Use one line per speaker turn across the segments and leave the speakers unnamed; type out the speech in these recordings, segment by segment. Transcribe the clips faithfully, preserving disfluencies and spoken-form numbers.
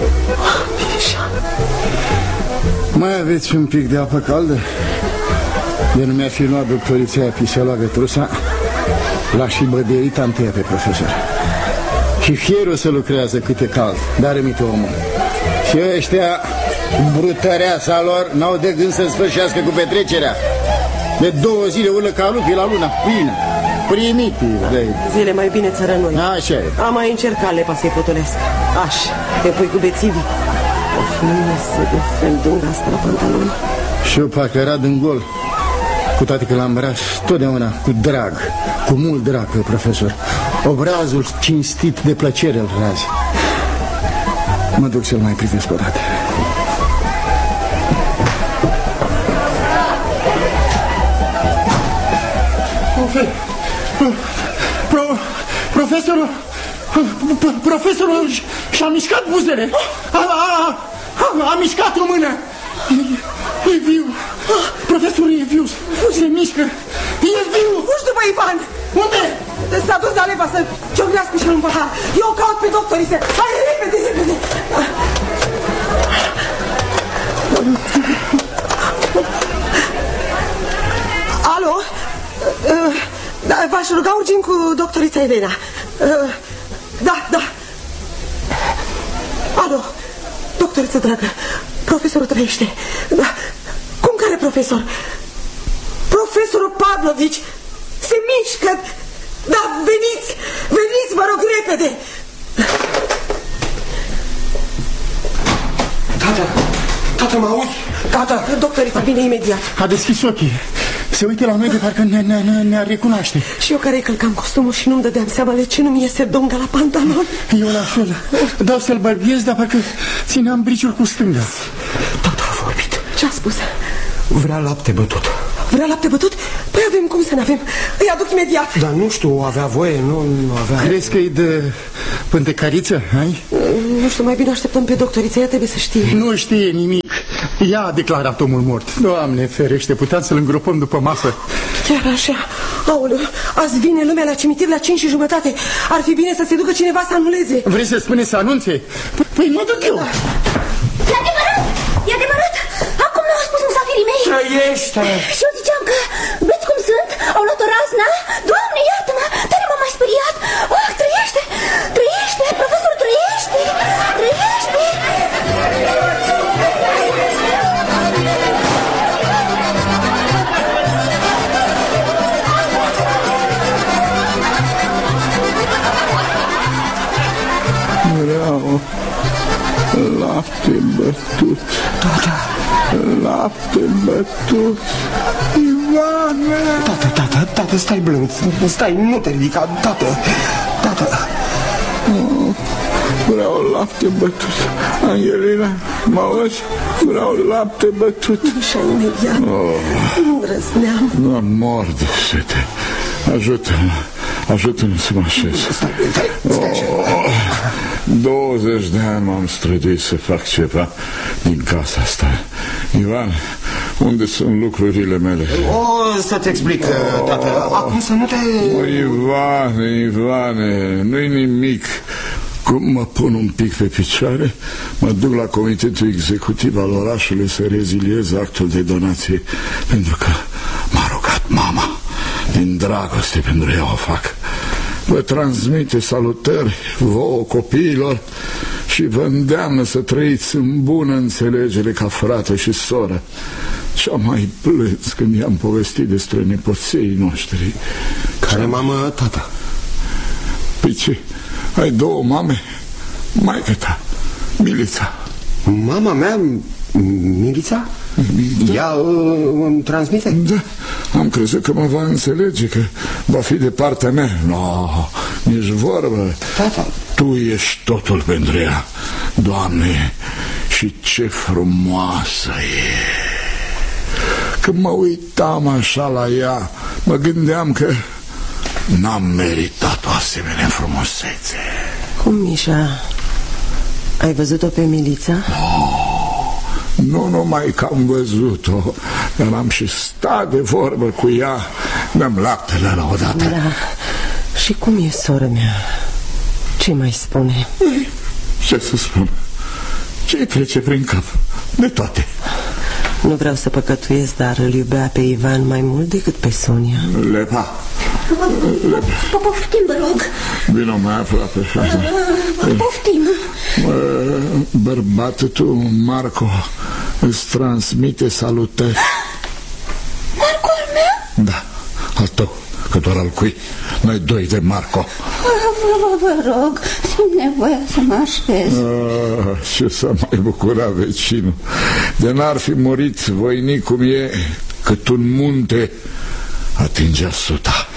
Mișa.
Mai aveți un pic de apă caldă? De nu mi-ar fi luat doctorița aia piseloagă trusa, l-aș și băderit întâia pe profesor. Și fierul să lucrează cât e cald, dar rămite omul. Și ăștia, brutăreasa lor, n-au de gând să sfârșească cu petrecerea. De două zile urlă ca lupii la luna plină. Primitiv, de
zile mai bine țărănoi.
Așa e.
Am mai încercat lepa să-i potolească. Aș, te pui cu bețivii. Of, nu iese de fel dunga asta la pantaloni.
Și eu parcă era din gol. Cu toate că l-am braș totdeauna cu drag, cu mult drag pe profesor. Obrazul cinstit de plăcere îl razi. Mă duc să-l mai privesc o dată.
Pro, profesorul Profesorul și-a mișcat buzele. A, a, a, a mișcat o mână. E, e viu. Profesorul e viu. Se mișcă. E viu.
Fugi după Ivan.
Unde?
S-a dus la Lepa să ciocnească și-l în pahar. Eu caut pe doctorițe. Hai, repede, repede. Alo? Da, v-aș ruga urgent cu doctorița Elena. Da, da. Alo, doctoriță dragă, profesorul trăiește. Da. Cum care profesor? Profesorul Pavlovici se mișcă. Da, veniți, veniți, vă rog, repede.
Tata, tata, mă auzi? Tata,
doctorița vine imediat.
A deschis ochii. Se uite la noi de parcă ne, ne, ne, ne recunoaște.
Și eu care-i călcam costumul și nu-mi dădeam seama de ce nu-mi iese dunga la pantaloni.
Eu la fel. Dau să-l bărbiez, dar parcă țineam briciuri cu stânga. Tata a vorbit.
Ce-a spus?
Vrea lapte bătut.
Vrea lapte bătut? Păi avem, cum să n-avem? Îi aduc imediat.
Dar nu știu, avea voie, nu, nu avea...
Crezi că e de pântecariță, ai?
Nu știu, mai bine așteptăm pe doctoriță, ea trebuie să știe.
Nu știe nimic. Ea a declarat omul mort. Doamne ferește, puteam să-l îngropăm după masă.
Chiar așa. Aoleu, azi vine lumea la cimitir la cinci și jumătate. Ar fi bine să se ducă cineva să anuleze.
Vrei să spune să anunțe? Păi mă duc eu.
E adevărat, e adevărat. Acum mi-au spus musafirii mei.
Trăiește.
Și eu ziceam că, vezi cum sunt, au luat o razna. Doamne, iartă-mă, tare m-am mai speriat. Oh, trăiește, trăiește, profesorul trăiește, trăiește.
Vreau lapte bătut.
Tata.
Lapte bătut. Ivane.
Tata, tata, tata, stai blând. Stai, nu te ridica, tata. Tata.
Oh, vreau lapte bătut. Angelina, mă auzi? Vreau lapte bătut.
Așa imediat. Oh. Nu răzneam.
Nu, mor de sete. Ajută-mă. Ajută-mă să mă așez.
Stai, stai, stai așa.
Oh, douăzeci de ani m-am străduit să fac ceva din casa asta. Ivan, unde sunt lucrurile mele?
O, să-ți explic, oh, tată. Acum să nu te...
Oh, Ivane, Ivane, nu-i nimic. Cum mă pun un pic pe picioare, mă duc la comitetul executiv al orașului să reziliez actul de donație, pentru că m-a rugat mama. Din dragoste pentru ea o fac. Vă transmite salutări vouă copiilor și vă îndeamnă să trăiți în bună înțelegere ca frate și soră. Ce-am mai plâns când i-am povestit despre nepoții noștri.
Care mamă, tata?
Păi ce? Ai două mame? Maică ta, Milița.
Mama mea, Milița? Da. Ea uh, îmi transmite?
Da, am crezut că mă va înțelege, că va fi de partea mea. No, nici vorbă.
Tata.
Tu ești totul pentru ea. Doamne, și ce frumoasă e. Când mă uitam așa la ea, mă gândeam că n-am meritat o asemenea frumusețe.
Cum, Mișa? Ai văzut-o pe Milița?
Oh. Nu numai că am văzut-o, dar am și stat de vorbă cu ea. Dăm laptele la odată.
Da. Și cum e, soră mea? Ce mai spune?
Ce să spun? ce-i trece prin cap? De toate.
Nu vreau să păcătuiesc, dar îl iubea pe Ivan mai mult decât pe Sonia.
Lepa.
Poftim, vă rog.
Vino mai aproape, fata.
Poftim.
Bărbatul tu, Marco, îți transmite salutări.
Marco al meu?
Da, al tău, că doar al cui. Noi doi de Marco.
Vă, vă rog, simt nevoia să mă așez.
Ah, ce s-a mai bucurat vecinul. De n-ar fi murit voinic cum e, cât un munte atingea suta.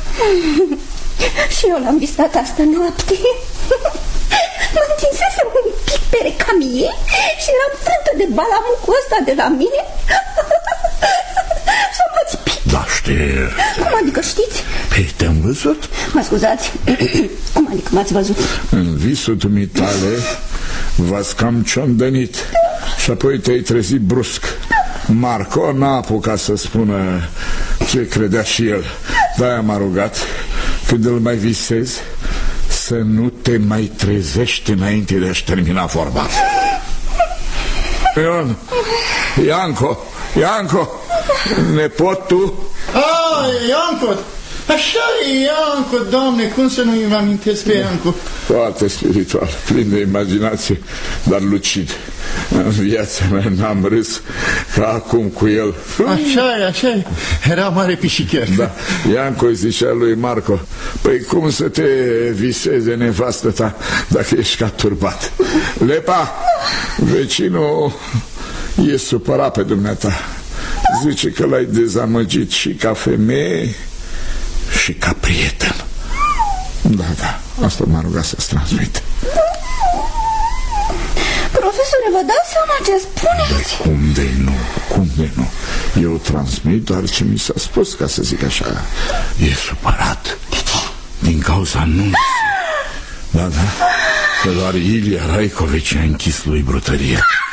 Și eu l-am visat asta noapte. Mă întinsesem un pic pe recamie și l-am frântă de balamucul ăsta de la mine. Și am pățipit.
Da, știu.
Cum adică știți?
Păi te-am văzut?
Mă scuzați. Cum adică m-ați văzut?
În visul dumitale v-ați cam ciondănit și apoi te-ai trezit brusc. Marco n-a apucat să spună ce credea și el. De-aia m-a rugat, când îl mai visezi, să nu te mai trezești înainte de a-și termina vorba. Ion, Ianco, Ianco, nepotul.
Ah, Ianco, așa e Ianco, Doamne, cum să nu-i amintesc pe Ianco?
Foarte spiritual, plin de imaginație, dar lucid. În viața mea n-am râs ca acum cu el.
Așa e, așa e, era mare pișicher.
Da, Ianco îi zicea lui Marco, păi cum să te viseze nevastă ta dacă ești ca turbat? Lepa, vecinul e supărat pe dumneata. Zice că l-ai dezamăgit și ca femeie și ca prieten. Da, da, asta m-a rugat să-ți transmit.
Profesore, vă dați seama ce spuneți?
Cum de nu, cum de nu. Eu transmit doar ce mi s-a spus, ca să zic așa. E supărat.
De ce?
Din cauza anunții. Da, da, că doar Ilia Raicovici a închis lui brutăria.